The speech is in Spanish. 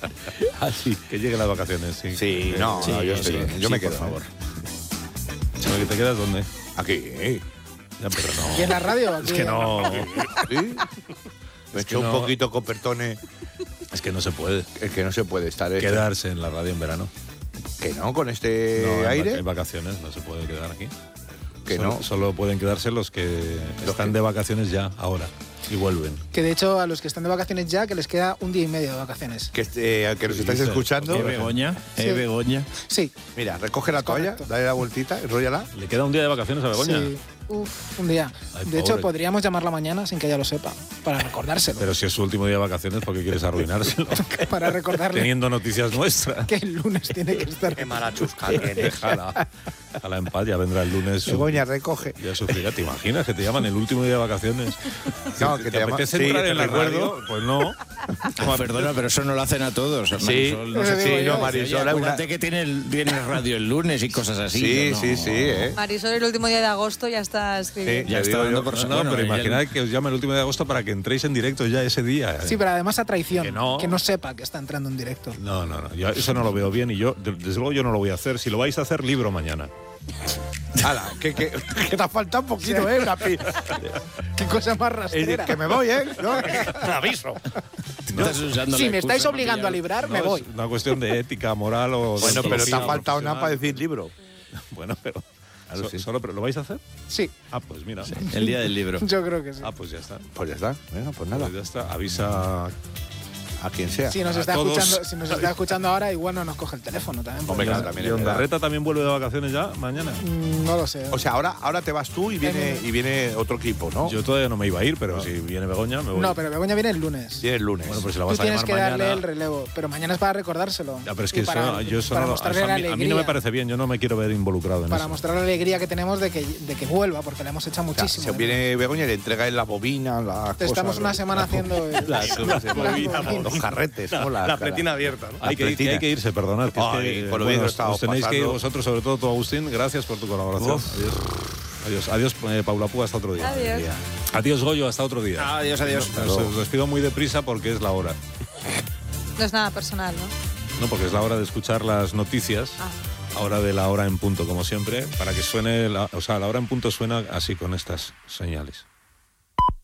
Así. Que lleguen las vacaciones, sí. Sí, yo me quedo, por favor. ¿Pero te quedas dónde? Aquí. Ya, pero no. ¿Y en la radio? Es que no. ¿Sí? Me he hecho un poquito copertone. Es que no se puede. Es que no se puede estar Quedarse en la radio en verano. Que no, con este No, aire. en vacaciones no se puede quedar aquí. Que solo, no. Solo pueden quedarse los que están de vacaciones ya, ahora. Y vuelven. Que de hecho a los que están de vacaciones ya, que les queda un día y medio de vacaciones. Que nos estáis escuchando. Begoña. Sí. Begoña. Sí. Mira, recoge la toalla, Correcto. dale la vueltita, enróllala. ¿Le queda un día de vacaciones a Begoña? Sí. Uf, un día. Ay, de hecho, pobre. podríamos llamarla mañana sin que ella lo sepa, para recordárselo. Pero si es su último día de vacaciones, ¿por qué quieres arruinárselo? Para recordarle Teniendo noticias nuestras. que el lunes tiene que estar. Qué mala chusca tiene. Déjala. Déjala en paz, ya vendrá el lunes. Begoña, recoge. Ya sufrirá. ¿Te imaginas que te llaman el último día de vacaciones? No, que te llama- apetece sí, entrar te en la recuerdo. radio? Pues no. Perdona, pero eso no lo hacen a todos. Sí, Marisol, no sé sí, digo no, yo. Marisol. Oye, acuérdate que tiene radio el lunes y cosas así. Sí, ¿no? sí, Marisol, el último día de agosto ya está escribiendo. Ya Te está digo dando yo. por No, bueno, pero ella- imaginad que os llame el último de agosto para que entréis en directo ya ese día. Sí, pero además a traición. Que no. sepa que está entrando en directo. No. Yo eso no lo veo bien y yo, desde luego, yo no lo voy a hacer. Si lo vais a hacer, libro mañana. Hala, que te ha faltado un poquito, Qué cosa más rastrera. Que me voy, ¿no? Aviso. Estás usando Si la me excusa, estáis ¿no? obligando a librar, me No, voy. es una cuestión de ética, moral o... Bueno, pero te ha deontología faltado nada para profesional. decir libro. Bueno, pero... Claro, sí. Solo, pero ¿lo vais a hacer? Sí, Ah, pues mira. El día del libro. yo creo que sí. Ah, pues ya está. Pues ya está. Bueno, pues nada. Pues ya está. Avisa... A quien sea. Si nos a está todos. escuchando, si nos está escuchando ahora, igual no nos coge el teléfono también. Hombre, porque- claro, también ¿Y es verdad. Ondarreta también vuelve de vacaciones ya mañana? No lo sé. O sea, ahora te vas tú y viene otro equipo, ¿no? Yo todavía no me iba a ir, pero si viene Begoña, me voy. No, pero Begoña viene el lunes. Viene el lunes. Bueno, pues si la Tú vas a tienes llamar que darle mañana... el relevo, pero mañana es para recordárselo. Ya, pero es Y que eso, para, yo eso para no, mostrarle eso la a mí no me alegría, parece bien, yo no me quiero ver involucrado en para eso. mostrar la alegría que tenemos de que vuelva, porque le hemos echado O sea, muchísimo. se viene Begoña y le entrega en la bobina, las cosas. Estamos una semana haciendo Los carretes, ¿no? La pletina abierta, ¿no? Hay que irse, perdonad. Que Ay, es que, con lo bien que lo os estamos tenéis que ir pasando. vosotros, sobre todo tú, Agustín. Gracias por tu colaboración. Adiós, Paula Púa, hasta otro día. Adiós. Adiós, Goyo, hasta otro día. Adiós. Os despido muy deprisa porque es la hora. No es nada personal, ¿no? No, porque es la hora de escuchar las noticias. Ahora de la hora en punto, como siempre, para que suene, la hora en punto suena así con estas señales.